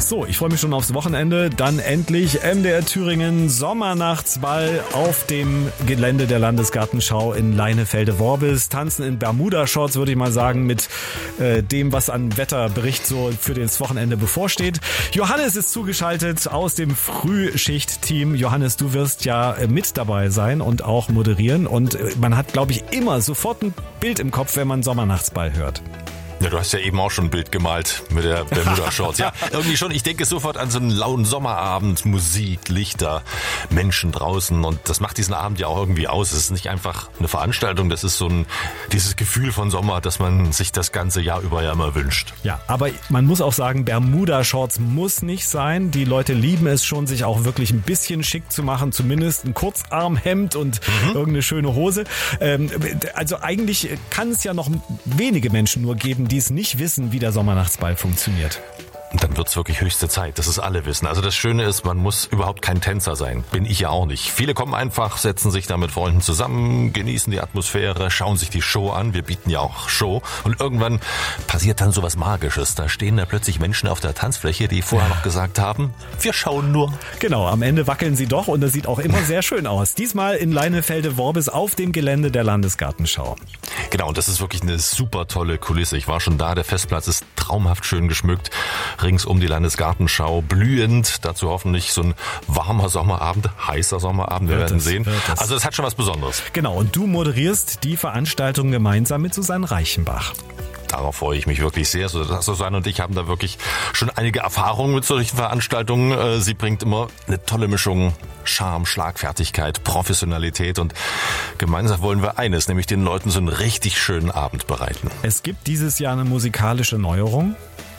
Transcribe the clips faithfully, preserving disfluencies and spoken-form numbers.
So, ich freue mich schon aufs Wochenende. Dann endlich M D R Thüringen Sommernachtsball auf dem Gelände der Landesgartenschau in Leinefelde-Worbis. Tanzen in Bermuda-Shorts, würde ich mal sagen, mit äh, dem, was an Wetterbericht so für das Wochenende bevorsteht. Johannes ist zugeschaltet aus dem Frühschicht-Team. Johannes, du wirst ja äh, mit dabei sein und auch moderieren. Und äh, man hat, glaube ich, immer sofort ein Bild im Kopf, wenn man Sommernachtsball hört. Ja, du hast ja eben auch schon ein Bild gemalt mit der Bermuda-Shorts. Ja, irgendwie schon. Ich denke sofort an so einen lauen Sommerabend, Musik, Lichter, Menschen draußen. Und das macht diesen Abend ja auch irgendwie aus. Es ist nicht einfach eine Veranstaltung, das ist so ein, dieses Gefühl von Sommer, das man sich das ganze Jahr über ja immer wünscht. Ja, aber man muss auch sagen, Bermuda-Shorts muss nicht sein. Die Leute lieben es schon, sich auch wirklich ein bisschen schick zu machen. Zumindest ein Kurzarmhemd und mhm. irgendeine schöne Hose. Ähm, also eigentlich kann es ja noch wenige Menschen nur geben, die es nicht wissen, wie der Sommernachtsball funktioniert. Und dann wird's wirklich höchste Zeit, dass es alle wissen. Also das Schöne ist, man muss überhaupt kein Tänzer sein. Bin ich ja auch nicht. Viele kommen einfach, setzen sich da mit Freunden zusammen, genießen die Atmosphäre, schauen sich die Show an. Wir bieten ja auch Show. Und irgendwann passiert dann sowas Magisches. Da stehen da plötzlich Menschen auf der Tanzfläche, die vorher noch gesagt haben, wir schauen nur. Genau, am Ende wackeln sie doch und das sieht auch immer sehr schön aus. Diesmal in Leinefelde-Worbis auf dem Gelände der Landesgartenschau. Genau, und das ist wirklich eine super tolle Kulisse. Ich war schon da, der Festplatz ist traumhaft schön geschmückt. Rings um die Landesgartenschau blühend. Dazu hoffentlich so ein warmer Sommerabend, heißer Sommerabend. Wir werden sehen. Also es hat schon was Besonderes. Genau, und du moderierst die Veranstaltung gemeinsam mit Susanne Reichenbach. Darauf freue ich mich wirklich sehr. Susanne und ich haben da wirklich schon einige Erfahrungen mit solchen Veranstaltungen. Sie bringt immer eine tolle Mischung Charme, Schlagfertigkeit, Professionalität und gemeinsam wollen wir eines, nämlich den Leuten so einen richtig schönen Abend bereiten. Es gibt dieses Jahr eine musikalische Neuerung.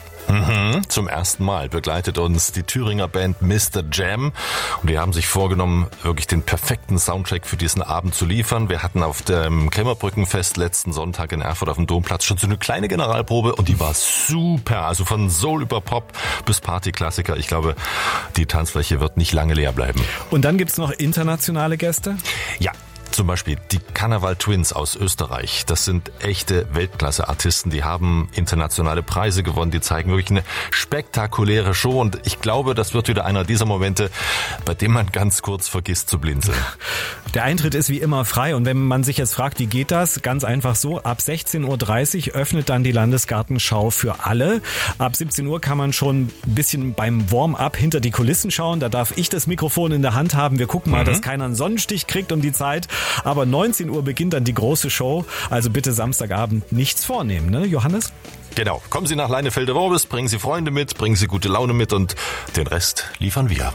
Mhm. Zum ersten Mal begleitet uns die Thüringer Band Mister Jam und die haben sich vorgenommen, wirklich den perfekten Soundtrack für diesen Abend zu liefern. Wir hatten auf dem Krämerbrückenfest letzten Sonntag in Erfurt auf dem Domplatz schon so eine kleine Generalprobe und die war super. Also von Soul über Pop bis Partyklassiker. Ich glaube, die Tanzfläche wird nicht lange leer bleiben. Und dann gibt's noch internationale Gäste? Ja. Zum Beispiel die Carnaval Twins aus Österreich. Das sind echte Weltklasse-Artisten. Die haben internationale Preise gewonnen. Die zeigen wirklich eine spektakuläre Show. Und ich glaube, das wird wieder einer dieser Momente, bei dem man ganz kurz vergisst zu blinzeln. Der Eintritt ist wie immer frei. Und wenn man sich jetzt fragt, wie geht das? Ganz einfach so. Ab sechzehn Uhr dreißig öffnet dann die Landesgartenschau für alle. Ab siebzehn Uhr kann man schon ein bisschen beim Warm-up hinter die Kulissen schauen. Da darf ich das Mikrofon in der Hand haben. Wir gucken mal, mhm. dass keiner einen Sonnenstich kriegt um die Zeit. Aber neunzehn Uhr beginnt dann die große Show. Also bitte Samstagabend nichts vornehmen, ne, Johannes? Genau. Kommen Sie nach Leinefelde-Worbis, bringen Sie Freunde mit, bringen Sie gute Laune mit und den Rest liefern wir.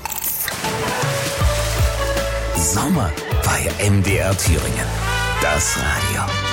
Sommer bei M D R Thüringen. Das Radio.